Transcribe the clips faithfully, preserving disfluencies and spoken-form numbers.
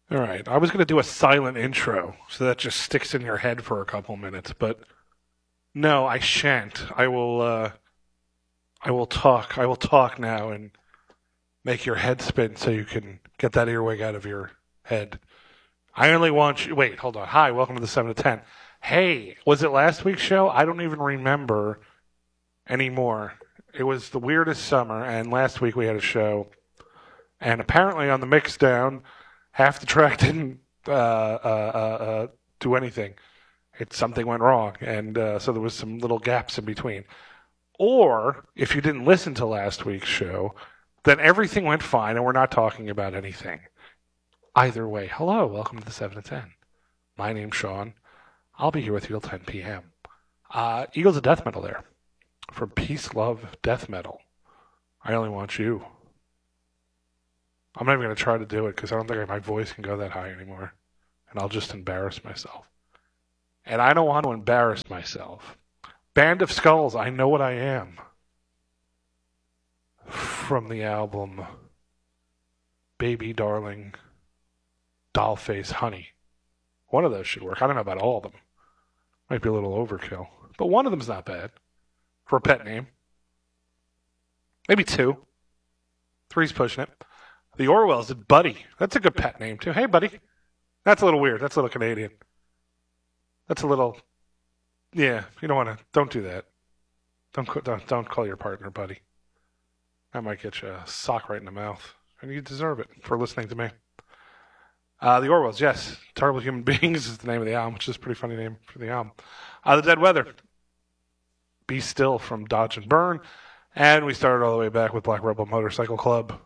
All right. I was going to do a silent intro so that just sticks in your head for a couple minutes, but no, I shan't. I will uh I will talk. I will talk now and make your head spin so you can get that earwig out of your head. I only want you. Wait, hold on. Hi, welcome to the seven to ten. Hey, was it last week's show? I don't even remember anymore. It was the weirdest summer, and last week we had a show, and apparently on the mix down, half the track didn't uh, uh, uh, uh, do anything. It something went wrong, and uh, so there was some little gaps in between. Or if you didn't listen to last week's show, then everything went fine, and we're not talking about anything. Either way, hello, welcome to the seven to ten. My name's Sean. I'll be here with you till ten p.m. Uh, Eagles of Death Metal there. From Peace, Love, Death Metal. I only want you. I'm not even going to try to do it because I don't think my voice can go that high anymore. And I'll just embarrass myself. And I don't want to embarrass myself. Band of Skulls, I Know What I Am. From the album Baby Darling Dollface Honey. One of those should work. I don't know about all of them. Might be a little overkill. But one of them's not bad. For a pet name. Maybe two. Three's pushing it. The Orwells did Buddy. That's a good pet name, too. Hey, Buddy. That's a little weird. That's a little Canadian. That's a little... Yeah, you don't want to... Don't do that. Don't, don't, don't call your partner Buddy. That might get you a sock right in the mouth. And you deserve it for listening to me. Uh, the Orwells, yes. Terrible Human Beings is the name of the album, which is a pretty funny name for the album. Uh, the Dead Weather. Be Still from Dodge and Burn. And we started all the way back with Black Rebel Motorcycle Club.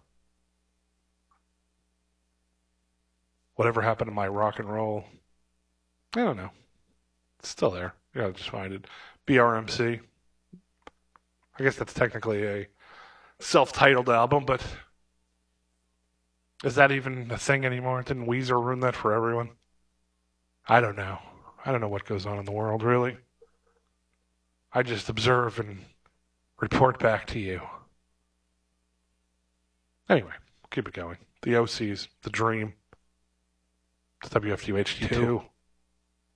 Whatever happened to my rock and roll? I don't know. It's still there. You gotta just find it. B R M C. I guess that's technically a self-titled album, but is that even a thing anymore? Didn't Weezer ruin that for everyone? I don't know. I don't know what goes on in the world, really. I just observe and report back to you. Anyway, keep it going. The O Cs, The Dream, the W F U H D two.